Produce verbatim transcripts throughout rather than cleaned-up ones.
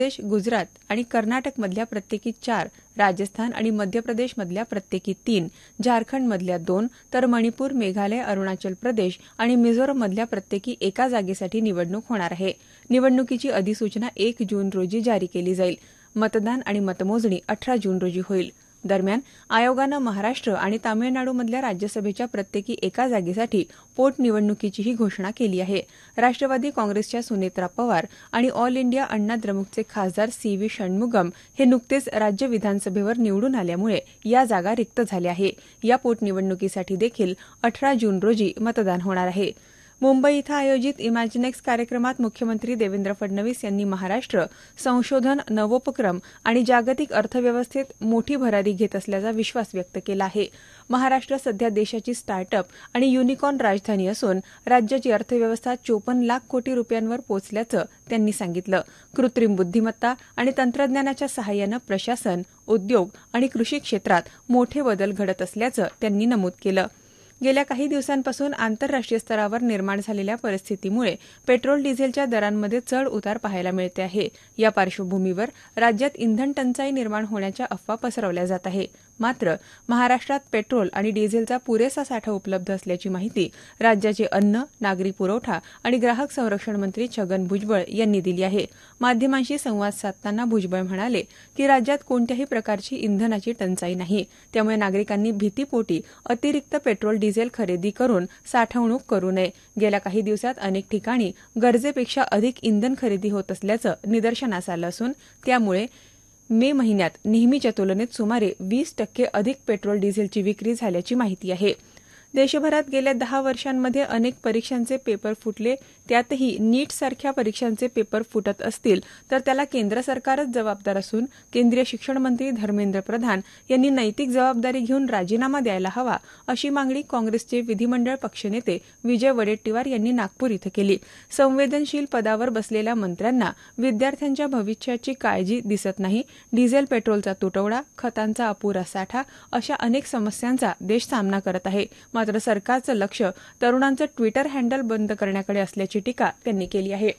प्रदेश, गुजरात आणि कर्नाटकमधल्या प्रत्येकी चार, राजस्थान आणि मध्य प्रदेशमधल्या प्रत्येकी तीन, झारखंडमधल्या दोन, तर मणिपूर, मेघालय, अरुणाचल प्रदेश आणि मिझोरममधल्या प्रत्येकी एका जागेसाठी निवडणूक होणार आहे. निवडणुकीची अधिसूचना एक जून रोजी जारी केली जाईल. मतदान आणि मतमोजणी अठरा जून रोजी होईल. दरम्यान आयोगानं महाराष्ट्र आणि तामिळनाडूमधल्या राज्यसभेच्या प्रत्येकी एका जागेसाठी पोटनिवडणुकीचीही घोषणा केली आहे. राष्ट्रवादी काँग्रेसच्या सुनेत्रा पवार आणि ऑल इंडिया अण्णा द्रमुकचे खासदार सी व्ही षण्मुगम हे नुकतेच राज्य विधानसभेवर निवडून आल्यामुळे या जागा रिक्त झाल्या आहे. या पोटनिवडणुकीसाठी देखील अठरा जून रोजी मतदान होणार आहे. मुंबई इथं आयोजित इमॅजिनेक्स कार्यक्रमात मुख्यमंत्री देवेंद्र फडणवीस यांनी महाराष्ट्र संशोधन, नवोपक्रम आणि जागतिक अर्थव्यवस्थेत मोठी भरारी घेत असल्याचा विश्वास व्यक्त केला आहे. महाराष्ट्र सध्या देशाची स्टार्टअप आणि युनिकॉर्न राजधानी असून राज्याची अर्थव्यवस्था चोपन्न लाख कोटी रुपयांवर पोहोचल्याचं त्यांनी सांगितलं. कृत्रिम बुद्धिमत्ता आणि तंत्रज्ञानाच्या सहाय्यानं प्रशासन, उद्योग आणि कृषी क्षेत्रात मोठे बदल घडत असल्याचं त्यांनी नमूद केलं. गेल्या काही दिवसांपासून आंतरराष्ट्रीय स्तरावर निर्माण झालेल्या परिस्थितीमुळे पेट्रोल डिझेलच्या दरांमध्ये चढ उतार पाहायला मिळते आहे. या पार्श्वभूमीवर राज्यात इंधन टंचाई निर्माण होण्याच्या अफवा पसरवल्या जात आहे. मात्र महाराष्ट्रात पेट्रोल आणि डिझेलचा पुरेसा साठा उपलब्ध असल्याची माहिती राज्याचे अन्न, नागरी पुरवठा आणि ग्राहक संरक्षण मंत्री छगन भुजबळ यांनी दिली आहे. माध्यमांशी संवाद साधताना भुजबळ म्हणाले की राज्यात कोणत्याही प्रकारची इंधनाची टंचाई नाही. त्यामुळे नागरिकांनी भीतीपोटी अतिरिक्त पेट्रोल डिझेल खरेदी करून साठवणूक करू नये. गेल्या काही दिवसात अनेक ठिकाणी गरजेपेक्षा अधिक इंधन खरेदी होत असल्याचं निदर्शनास आलं असून त्यामुळे मे महिन्यात नेहमीच्या तुलनेत सुमारे वीस टक्के अधिक पेट्रोल डिझेलची विक्री झाल्याची माहिती आहे. देशभरात गेल्या दहा वर्षांमध्ये अनेक परीक्षांचे पेपर फुटले. त्यातही नीटसारख्या परीक्षांचे पेपर फुटत असतील तर त्याला केंद्र सरकारच जबाबदार असून केंद्रीय शिक्षण मंत्री धर्मेंद्र प्रधान यांनी नैतिक जबाबदारी घेऊन राजीनामा द्यायला हवा, अशी मागणी काँग्रेसचे विधिमंडळ पक्षनेते विजय वडेट्टीवार यांनी नागपूर इथं केली. संवेदनशील पदावर बसलेल्या मंत्र्यांना विद्यार्थ्यांच्या भविष्याची काळजी दिसत नाही. डिझेल पेट्रोलचा तुटवडा, खतांचा अपुरा साठा अशा अनेक समस्यांचा देश सामना करत आहे. मात्र सरकारचं लक्ष तरुणांचं ट्विटर हँडल बंद करण्याकडे असल्याची टीका त्यांनी केली आहे.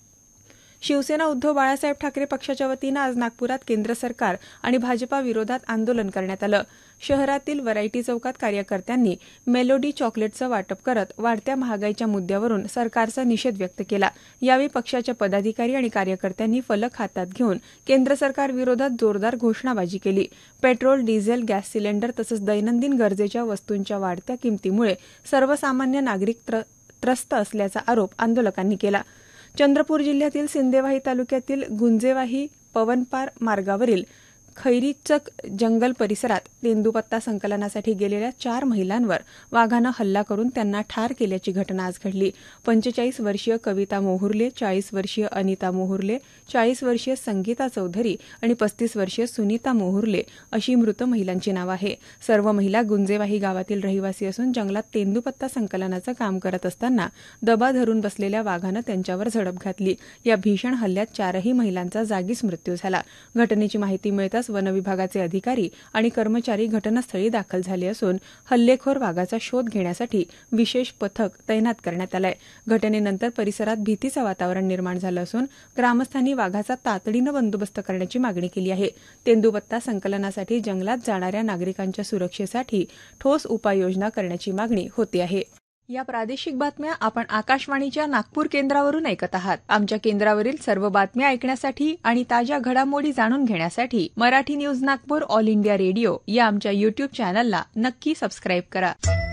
शिवसेना उद्धव बाळासाहेब ठाकरे पक्षाच्या वतीनं आज नागपुरात केंद्र सरकार आणि भाजपा विरोधात आंदोलन करण्यात आलं. शहरातील व्हरायटी चौकात कार्यकर्त्यांनी मेलोडी चॉकलेटचं वाटप करत वाढत्या महागाईच्या मुद्द्यावरून सरकारचा निषेध व्यक्त केला. यावेळी पक्षाच्या पदाधिकारी आणि कार्यकर्त्यांनी फलक हातात घेऊन केंद्र सरकार विरोधात जोरदार घोषणाबाजी केली. पेट्रोल, डिझेल, गॅस सिलेंडर तसंच दैनंदिन गरजेच्या वस्तूंच्या वाढत्या किमतीमुळे सर्वसामान्य नागरिक त्र त्रस्त असल्याचा आरोप आंदोलकांनी केला. चंद्रपूर जिल्ह्यातील सिंदेवाही तालुक्यातील गुंजेवाही पवनपार मार्गावरील खैरीचक जंगल परिसरात तेंदूपत्ता संकलनासाठी गेलेल्या चार महिलांवर वाघानं हल्ला करून त्यांना ठार केल्याची घटना आज घडली. पंचेचाळीस वर्षीय कविता मोहुर्ले, चाळीस वर्षीय अनिता मोहुर्ले, चाळीस वर्षीय संगीता चौधरी आणि पस्तीस वर्षीय सुनीता मोहुर्ले अशी मृत महिलांची नावं आहे. सर्व महिला गुंजेवाही गावातील रहिवासी असून जंगलात तेंदूपत्ता संकलनाचं काम करत असताना दबा धरून बसलेल्या वाघानं त्यांच्यावर झडप घातली. या भीषण हल्ल्यात चारही महिलांचा जागीच मृत्यू झाला. घटनेची माहिती मिळताच वनविभागाचे अधिकारी आणि कर्मचारी घटनास्थळी दाखल झाले असून हल्लेखोर वाघाचा शोध घेण्यासाठी विशेष पथक तैनात करण्यात आलं आहे. घटनेनंतर परिसरात भीतीचं वातावरण निर्माण झालं असून ग्रामस्थांनी वाघाचा तातडीनं बंदोबस्त करण्याची मागणी केली आहे. तेंदूपत्ता संकलनासाठी जंगलात जाणाऱ्या नागरिकांच्या सुरक्षेसाठी ठोस उपाययोजना करण्याची मागणी होती आहे. या प्रादेशिक बातम्या आपण आकाशवाणीच्या नागपूर केंद्रावरून ऐकत आहात. आमच्या केंद्रावरील सर्व बातम्या ऐकण्यासाठी आणि ताज्या घडामोडी जाणून घेण्यासाठी Marathi news Nagpur all India radio या आमच्या युट्यूब चॅनलला नक्की सबस्क्राईब करा.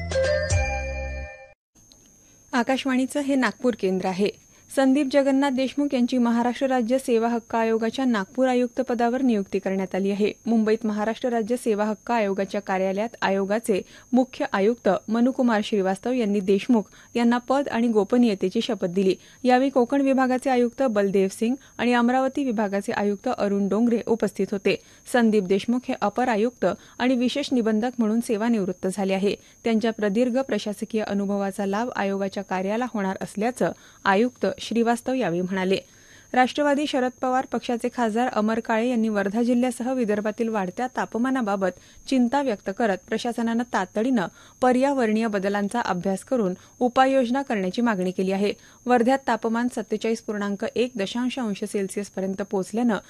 आकाशवाणीचं हे नागपूर केंद्र आहे. संदीप जगन्नाथ देशमुख यांची महाराष्ट्र राज्य सेवा हक्क आयोगाच्या नागपूर आयुक्त पदावर नियुक्ती करण्यात आली आहे. मुंबईत महाराष्ट्र राज्य सेवा हक्क आयोगाच्या कार्यालयात आयोगाचे मुख्य आयुक्त मनुकुमार श्रीवास्तव यांनी देशमुख यांना पद आणि गोपनीयतेची शपथ दिली. यावेळी कोकण विभागाचे आयुक्त बलदेव सिंग आणि अमरावती विभागाचे आयुक्त अरुण डोंगरे उपस्थित होते. संदीप देशमुख हे अपर आयुक्त आणि विशेष निबंधक म्हणून सेवानिवृत्त झाले आहे. त्यांच्या प्रदीर्घ प्रशासकीय अनुभवाचा लाभ आयोगाच्या कार्याला होणार असल्याचं आयुक्त श्रीवास्तव यावेळी म्हणाले. राष्ट्रवादी शरद पवार पक्षाचे खासदार अमर काळे यांनी वर्धा जिल्ह्यासह विदर्भातील वाढत्या तापमानाबाबत चिंता व्यक्त करत प्रशासनानं तातडीनं पर्यावरणीय बदलांचा अभ्यास करून उपाययोजना करण्याची मागणी केली आहे. वर्ध्यात तापमान सत्तेचाळीस पूर्णांक एक दशांश अंश सेल्सिअसपर्यंत पोहोचल्यानं